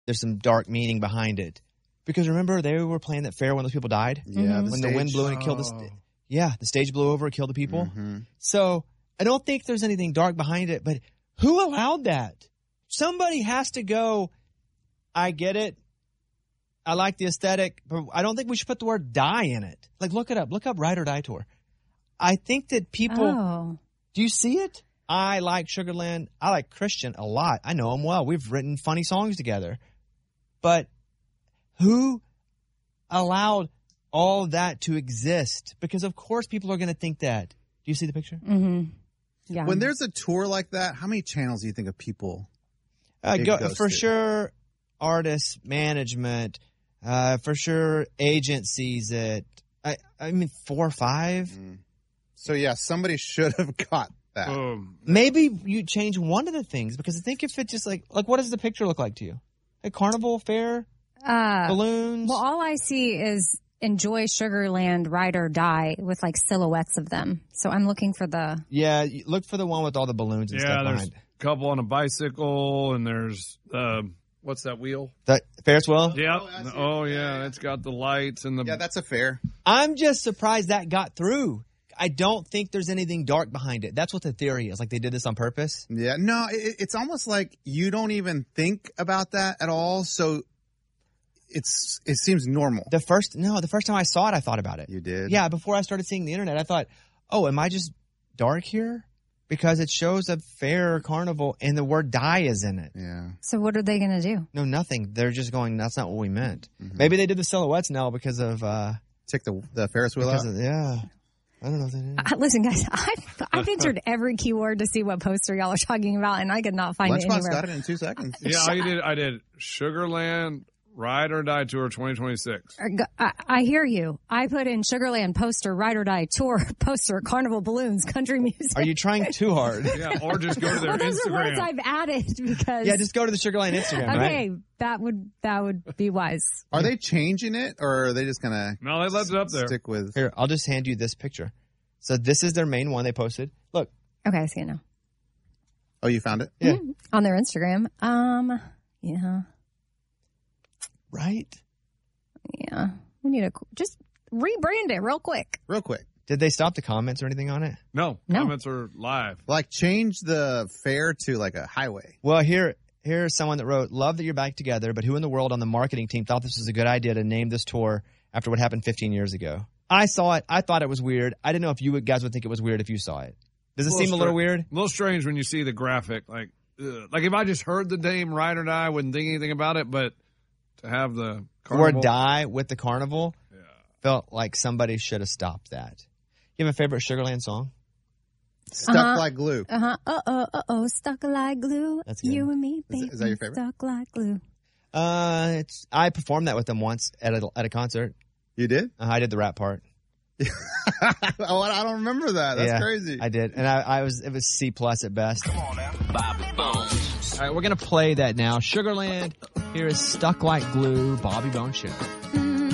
there's some dark meaning behind it. Because remember, they were playing that fair when those people died? Yeah. When the wind blew and it killed the stage blew over, it killed the people. So I don't think there's anything dark behind it, but who allowed that? Somebody has to go, I get it. I like the aesthetic, but I don't think we should put the word die in it. Like, look it up. Look up Ride or Die Tour. I think that people... Do you see it? I like Sugarland. I like Christian a lot. I know him well. We've written funny songs together. But who allowed all that to exist? Because, of course, people are going to think that. Do you see the picture? Yeah. When there's a tour like that, how many channels do you think of people? For sure, artists, management, for sure, agencies. I mean, 4 or 5. So, yeah, somebody should have got that. Maybe you change one of the things, because I think if it just like what does the picture look like to you? A carnival fair? Balloons? Well, all I see is Enjoy Sugarland, Ride or Die with like silhouettes of them. So I'm looking for the... Yeah, look for the one with all the balloons and stuff there's behind. a couple on a bicycle, and there's, what's that wheel? The Ferris wheel? Yep. It's got the lights and the... Yeah, that's a fair. I'm just surprised that got through. I don't think there's anything dark behind it. That's what the theory is. Like they did this on purpose. Yeah, no, it's almost like you don't even think about that at all. So it seems normal. The first time I saw it, I thought about it. You did? Yeah, before I started seeing the internet, I thought, oh, am I just dark here? Because it shows a fair or carnival and the word die is in it. Yeah. So what are they going to do? No, nothing. They're just going, that's not what we meant. Maybe they did the silhouettes now because of... Take the Ferris wheel out? Yeah. I don't know if they did. Listen, guys, I've entered every keyword to see what poster y'all are talking about, and I could not find it Lunchbox anywhere. got it in 2 seconds. Yeah, I did Sugarland Ride or Die Tour 2026. I hear you. I put in Sugarland poster, Ride or Die Tour poster, Carnival balloons, country music. Are you trying too hard? Yeah, or just go to their those Instagram. are words I've added because... Yeah, just go to the Sugarland Instagram, okay, right? that would be wise. Are they changing it, or are they just going to... No, they left it up there. Stick with... Here, I'll just hand you this picture. So this is their main one they posted. Look. Okay, I see it now. Oh, you found it? Yeah. On their Instagram. Yeah. Right? Yeah. We need to just rebrand it real quick. Real quick. Did they stop the comments or anything on it? No. Comments are live. Like, change the fair to, like, a highway. Well, here's someone that wrote, love that you're back together, but who in the world on the marketing team thought this was a good idea to name this tour after what happened 15 years ago? I saw it. I thought it was weird. I didn't know if you guys would think it was weird if you saw it. Does it seem a little weird? A little strange when you see the graphic. Like if I just heard the name Ride or Die, I wouldn't think anything about it, but to have the carnival. Or die with the carnival felt like somebody should have stopped that. You have a favorite Sugarland song? Stuck Like Glue. Stuck like glue. That's good. You and me, baby. Is that your favorite? Stuck like glue. I performed that with them once at a concert. You did? I did the rap part. Oh, I don't remember that. That's crazy. I did, and it was C+ at best. Come on now, Bobby Bones. All right, we're gonna play that now. Sugarland. Here is Stuck Like Glue, Bobby Bones Show.